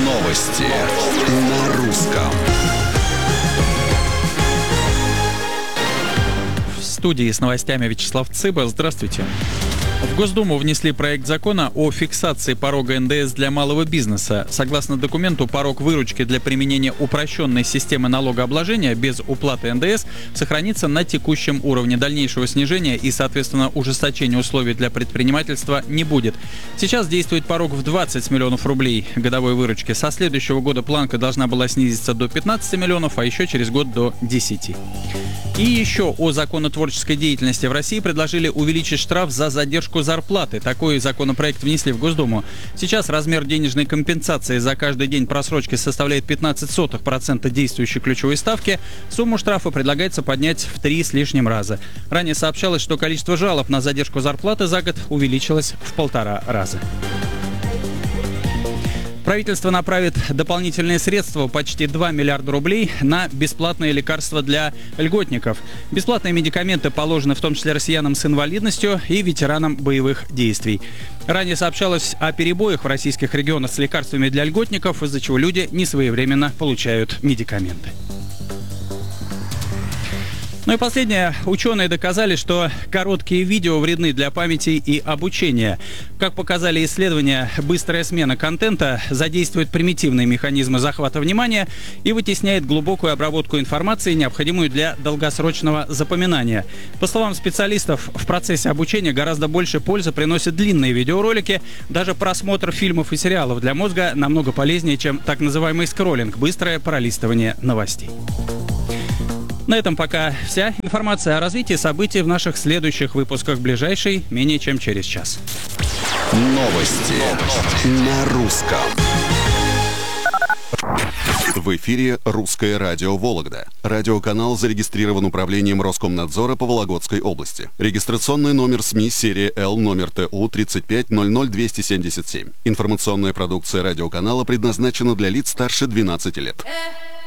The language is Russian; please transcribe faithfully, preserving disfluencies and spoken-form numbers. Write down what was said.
Новости на русском. В студии с новостями Вячеслав Цыба. Здравствуйте. В Госдуму внесли проект закона о фиксации порога эн дэ эс для малого бизнеса. Согласно документу, порог выручки для применения упрощенной системы налогообложения без уплаты эн дэ эс сохранится на текущем уровне. Дальнейшего снижения и, соответственно, ужесточения условий для предпринимательства не будет. Сейчас действует порог в двадцать миллионов рублей годовой выручки. Со следующего года планка должна была снизиться до пятнадцати миллионов, а еще через год до десяти. И еще о законотворческой деятельности. В России предложили увеличить штраф за задержку зарплаты. Такой законопроект внесли в Госдуму. Сейчас размер денежной компенсации за каждый день просрочки составляет пятнадцать сотых процента действующей ключевой ставки. Сумму штрафа предлагается поднять в три с лишним раза. Ранее сообщалось, что количество жалоб на задержку зарплаты за год увеличилось в полтора раза. Правительство направит дополнительные средства, почти два миллиарда рублей, на бесплатные лекарства для льготников. Бесплатные медикаменты положены в том числе россиянам с инвалидностью и ветеранам боевых действий. Ранее сообщалось о перебоях в российских регионах с лекарствами для льготников, из-за чего люди несвоевременно получают медикаменты. Ну и последнее. Ученые доказали, что короткие видео вредны для памяти и обучения. Как показали исследования, быстрая смена контента задействует примитивные механизмы захвата внимания и вытесняет глубокую обработку информации, необходимую для долгосрочного запоминания. По словам специалистов, в процессе обучения гораздо больше пользы приносят длинные видеоролики. Даже просмотр фильмов и сериалов для мозга намного полезнее, чем так называемый скроллинг, быстрое пролистывание новостей. На этом пока вся информация о развитии событий в наших следующих выпусках, ближайшей менее чем через час. Новости на русском. В эфире «Русское радио Вологда». Радиоканал зарегистрирован управлением Роскомнадзора по Вологодской области. Регистрационный номер СМИ серия Л, номер Т У тридцать пять ноль ноль двести семьдесят семь. Информационная продукция радиоканала предназначена для лиц старше двенадцати лет.